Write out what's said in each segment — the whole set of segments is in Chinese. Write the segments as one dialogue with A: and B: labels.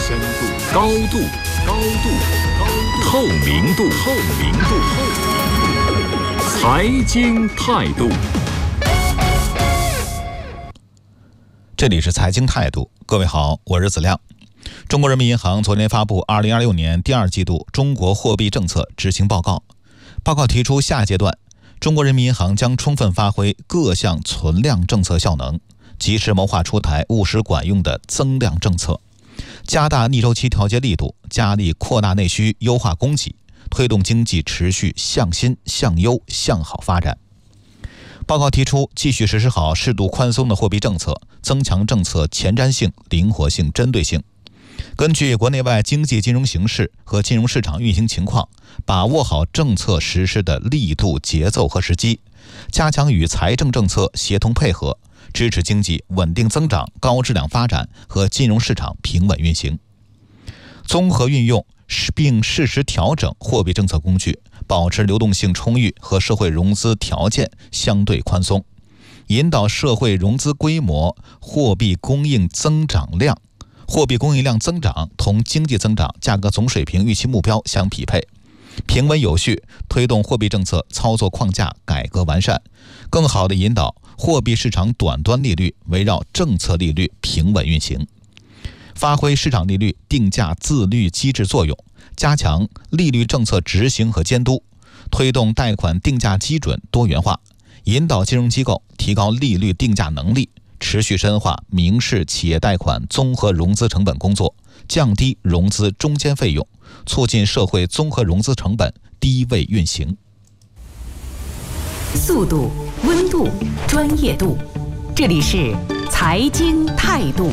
A: 深度、高度、透明度、财经态度。
B: 这里是财经态度，各位好，我是子亮。中国人民银行昨天发布2026年第二季度中国货币政策执行报告。报告提出，下阶段中国人民银行将充分发挥各项存量政策效能，及时谋划出台务实管用的增量政策，加大逆周期调节力度，加力扩大内需，优化供给，推动经济持续向新、向优、向好发展。报告提出，继续实施好适度宽松的货币政策，增强政策前瞻性、灵活性、针对性。根据国内外经济金融形势和金融市场运行情况，把握好政策实施的力度、节奏和时机，加强与财政政策协同配合，支持经济稳定增长、高质量发展和金融市场平稳运行。综合运用并适时调整货币政策工具，保持流动性充裕和社会融资条件相对宽松，引导社会融资规模、货币供应量增长同经济增长价格总水平预期目标相匹配，平稳有序推动货币政策操作框架改革完善，更好地引导货币市场短端利率围绕政策利率平稳运行，发挥市场利率定价自律机制作用，加强利率政策执行和监督，推动贷款定价基准多元化，引导金融机构提高利率定价能力，持续深化民事企业贷款综合融资成本工作，降低融资中间费用，促进社会综合融资成本低位运行。
C: 速度、温度、专业度，这里是财经态度。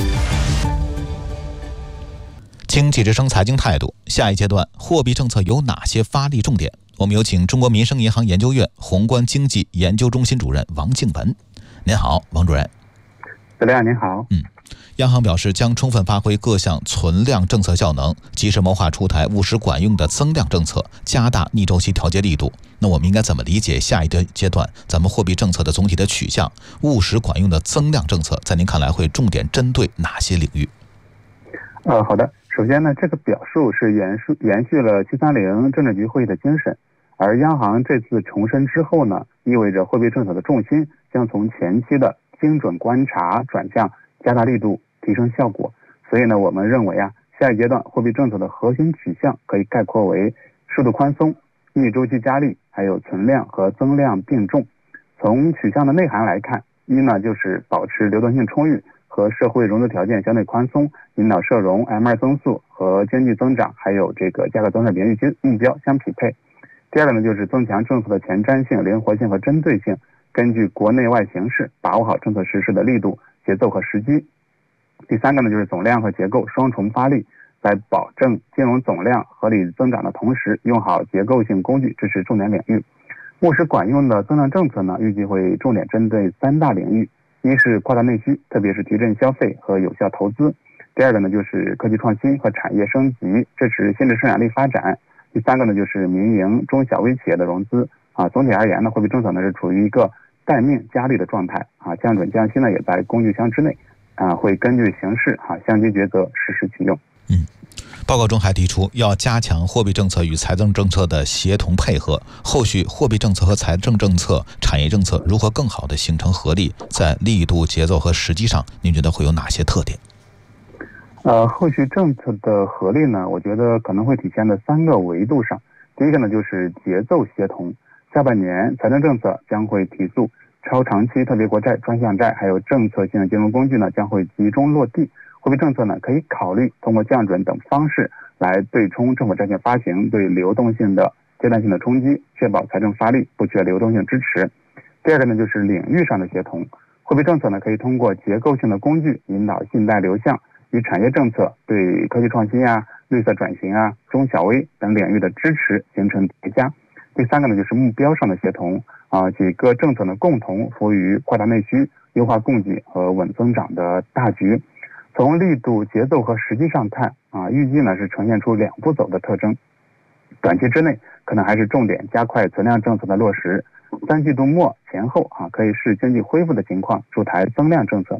B: 经济之声财经态度，下一阶段货币政策有哪些发力重点？我们有请中国民生银行研究院宏观经济研究中心主任王静文。您好，王主任。
D: 子亮您好。
B: 央行表示将充分发挥各项存量政策效能，及时谋划出台务实管用的增量政策，加大逆周期调节力度。那我们应该怎么理解下一个阶段咱们货币政策的总体的取向？务实管用的增量政策在您看来会重点针对哪些领域？
D: 好的。首先呢，这个表述是延续了730政治局会议的精神，而央行这次重申之后呢，意味着货币政策的重心将从前期的精准观察转向加大力度、提升效果。所以呢，我们认为下一阶段货币政策的核心取向可以概括为适度宽松、逆周期加力，还有存量和增量并重。从取向的内涵来看，一呢就是保持流动性充裕和社会融资条件相对宽松，引导社融 M2 增速和经济增长还有这个价格总水平预期目标相匹配。第二个呢，就是增强政策的前瞻性、灵活性和针对性，根据国内外形势把握好政策实施的力度、节奏和时机。第三个呢，就是总量和结构双重发力，在保证金融总量合理增长的同时，用好结构性工具支持重点领域。务实管用的增量政策呢，预计会重点针对3大领域。一是扩大内需，特别是提振消费和有效投资。第二个呢，就是科技创新和产业升级，支持新质生产力发展。第三个呢，就是民营中小微企业的融资。总体而言呢，货币政策呢是处于一个待命加力的状态。降准降息呢也在工具箱之内。会根据形势相机抉择，实施启用。
B: 报告中还提出，要加强货币政策与财政政策的协同配合。后续货币政策和财政政策、产业政策如何更好地形成合力？在力度、节奏和时机上，您觉得会有哪些特点？
D: 后续政策的合力呢，我觉得可能会体现在3个维度上。第一个呢，就是节奏协同。下半年财政政策将会提速，超长期特别国债、专项债还有政策性的金融工具呢将会集中落地。货币政策呢可以考虑通过降准等方式来对冲政府债券发行对流动性的阶段性的冲击，确保财政发力，不缺流动性支持。第二个呢，就是领域上的协同。货币政策呢可以通过结构性的工具引导信贷流向，与产业政策对科技创新绿色转型中小微等领域的支持形成叠加。第三个呢，就是目标上的协同几个政策呢共同服务于扩大内需、优化供给和稳增长的大局。从力度、节奏和时机上看预计呢是呈现出2步走的特征。短期之内可能还是重点加快存量政策的落实，3季度末前后可以视经济恢复的情况出台增量政策。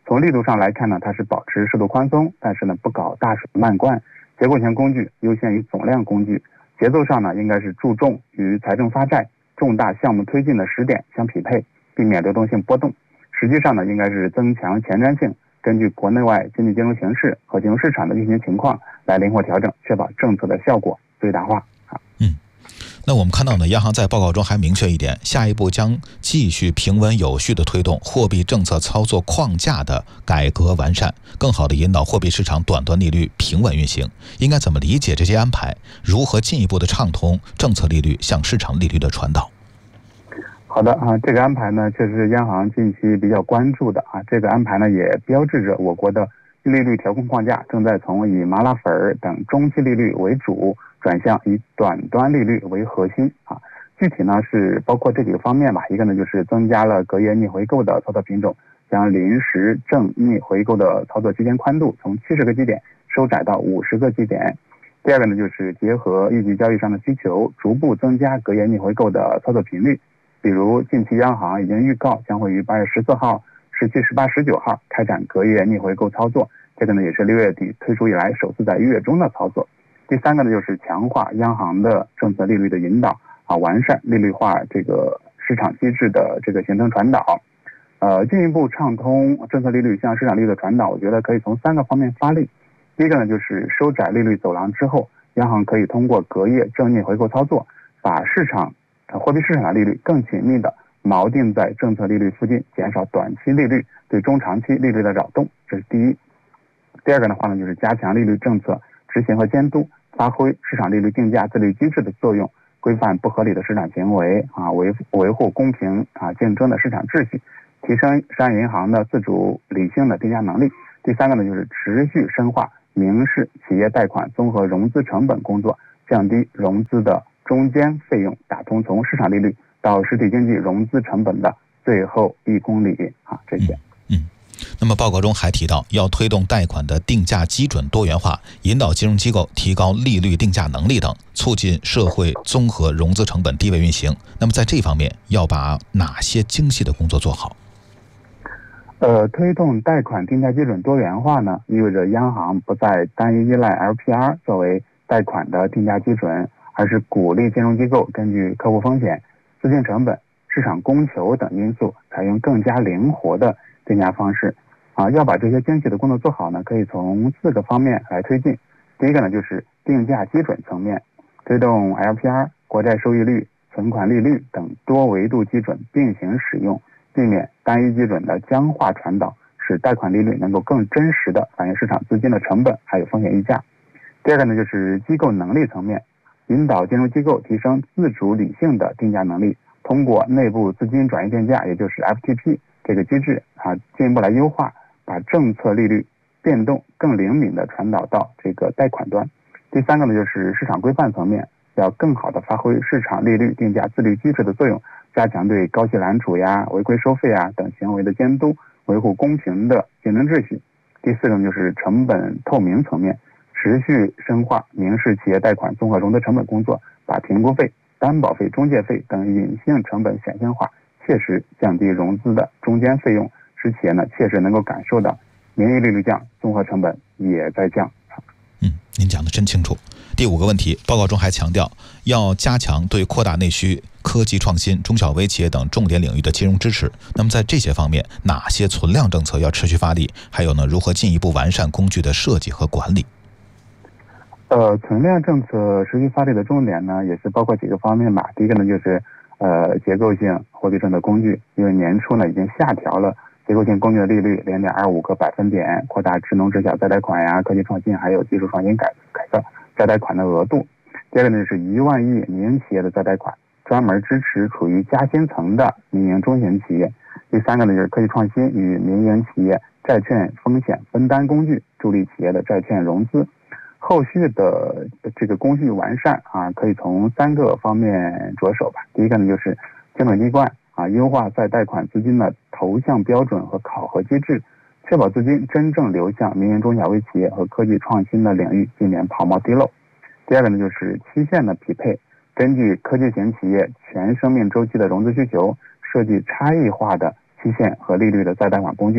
D: 从力度上来看呢，它是保持适度宽松，但是呢不搞大水漫灌，结构性工具优先于总量工具，节奏上呢应该是注重与财政发债重大项目推进的时点相匹配，避免流动性波动。实际上呢应该是增强前瞻性，根据国内外经济金融形势和金融市场的运行情况来灵活调整，确保政策的效果最大化。
B: 那我们看到呢，央行在报告中还明确一点，下一步将继续平稳有序地推动货币政策操作框架的改革完善，更好地引导货币市场短端利率平稳运行。应该怎么理解这些安排？如何进一步的畅通政策利率向市场利率的传导？
D: 好的这个安排呢，确实是央行近期比较关注的这个安排呢，也标志着我国的利率调控框架正在从以麻辣粉等中期利率为主，转向以短端利率为核心具体呢是包括这几个方面吧。一个呢就是增加了隔夜逆回购的操作品种，将临时正逆回购的操作区间宽度从70个基点收窄到50个基点。第二个呢就是结合预计交易上的需求，逐步增加隔夜逆回购的操作频率。比如近期央行已经预告将会于8月14号、17、18、19号开展隔夜逆回购操作，这个呢也是6月底推出以来首次在1月中的操作。第三个呢就是强化央行的政策利率的引导完善利率化这个市场机制的这个形成传导，进一步畅通政策利率向市场利率的传导，我觉得可以从3个方面发力。第一个呢就是收窄利率走廊之后，央行可以通过隔夜正逆回购操作，把货币市场的利率更紧密的锚定在政策利率附近，减少短期利率对中长期利率的扰动，这是第一。第二个的话呢，就是加强利率政策执行和监督，发挥市场利率定价自律机制的作用，规范不合理的市场行为维护公平竞争的市场秩序，提升商业银行的自主理性的定价能力。第三个呢，就是持续深化民事企业贷款综合融资成本工作，降低融资的中间费用，打通从市场利率到实体经济融资成本的最后1公里这些。
B: 那么报告中还提到，要推动贷款的定价基准多元化，引导金融机构提高利率定价能力等，促进社会综合融资成本低位运行。那么在这方面要把哪些精细的工作做好？
D: 推动贷款定价基准多元化呢，意味着央行不再单一依赖 LPR 作为贷款的定价基准，而是鼓励金融机构根据客户风险、资金成本、市场供求等因素，采用更加灵活的定价方式要把这些精细的工作做好呢，可以从4个方面来推进。第一个呢就是定价基准层面，推动 LPR、国债收益率、存款利率等多维度基准并行使用，避免单一基准的僵化传导，使贷款利率能够更真实的反映市场资金的成本还有风险溢价。第二个呢就是机构能力层面，引导金融机构提升自主理性的定价能力，通过内部资金转移定价，也就是 FTP 这个机制进一步来优化，把政策利率变动更灵敏地传导到这个贷款端。第三个呢就是市场规范层面，要更好地发挥市场利率定价自律机制的作用，加强对高息揽储违规收费等行为的监督，维护公平的竞争秩序。第四个呢就是成本透明层面，持续深化民事企业贷款综合融资成本工作，把评估费、担保费、中介费等隐性成本显性化，切实降低融资的中间费用，使企业呢切实能够感受到名义利率降，综合成本也在降。
B: 您讲的真清楚。第5个问题，报告中还强调要加强对扩大内需、科技创新、中小微企业等重点领域的金融支持。那么在这些方面，哪些存量政策要持续发力？还有呢，如何进一步完善工具的设计和管理？
D: 存量政策持续发力的重点呢，也是包括几个方面吧。第一个呢就是结构性货币政策工具，因为年初呢已经下调了结构性工具的利率0.25个百分点，扩大智能知晓再贷款科技创新还有技术创新改革再贷款的额度。第二个呢是1万亿民营企业的再贷款，专门支持处于夹心层的民营中型企业。第三个呢就是科技创新与民营企业债券风险分担工具，助力企业的债券融资。后续的这个工具完善可以从3个方面着手吧。第一个呢就是监管机关优化再贷款资金的投向标准和考核机制，确保资金真正流向民营中小微企业和科技创新的领域，避免跑冒滴漏。第二个呢就是期限的匹配，根据科技型企业全生命周期的融资需求，设计差异化的期限和利率的再贷款工具，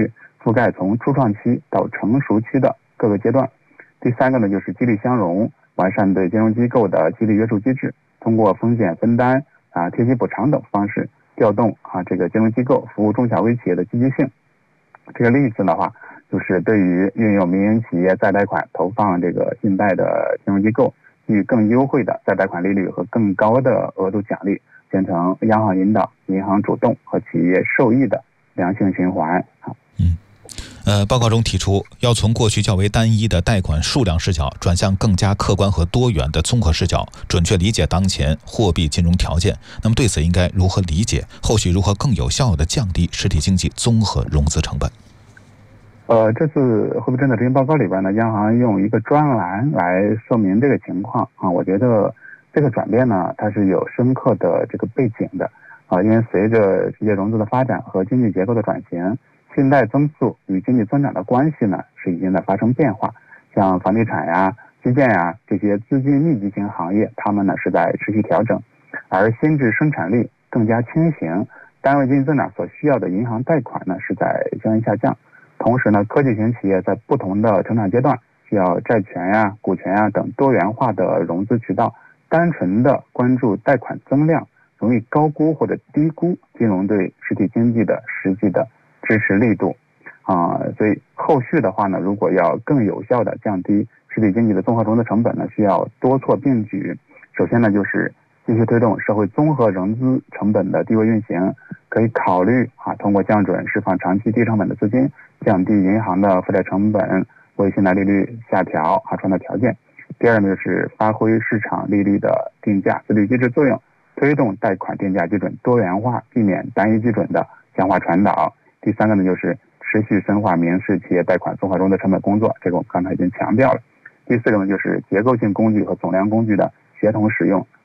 D: 覆盖从初创期到成熟期的各个阶段。第三个呢，就是激励相容，完善对金融机构的激励约束机制，通过风险分担贴息补偿等方式调动这个金融机构服务中小微企业的积极性。这个例子的话，就是对于运用民营企业再贷款投放这个信贷的金融机构，给予更优惠的再贷款利率和更高的额度奖励，形成央行引导、银行主动和企业受益的良性循环。
B: 报告中提出，要从过去较为单一的贷款数量视角转向更加客观和多元的综合视角，准确理解当前货币金融条件。那么对此应该如何理解？后续如何更有效地降低实体经济综合融资成本？
D: 这次货币政策执行报告里边呢，央行用一个专栏来说明这个情况我觉得这个转变呢，它是有深刻的这个背景的因为随着世界融资的发展和经济结构的转型，信贷增速与经济增长的关系呢是已经在发生变化。像房地产呀、基建呀这些资金密集型行业，它们呢是在持续调整，而新质生产力更加轻型，单位经济增长所需要的银行贷款呢是在相应下降。同时呢，科技型企业在不同的成长阶段需要债权呀、股权呀等多元化的融资渠道，单纯的关注贷款增量，容易高估或者低估金融对实体经济的实际的支持力度所以后续的话呢，如果要更有效的降低实体经济的综合融资成本呢，需要多措并举。首先呢，就是继续推动社会综合融资成本的低位运行，可以考虑通过降准释放长期低成本的资金，降低银行的负债成本，为信贷利率下调创造条件。第二呢，就是发挥市场利率的定价自律机制作用，推动贷款定价基准多元化，避免单一基准的僵化传导。第三个呢，就是持续深化民事企业贷款综合融资成本工作，这个我们刚才已经强调了。第四个呢，就是结构性工具和总量工具的协同使用，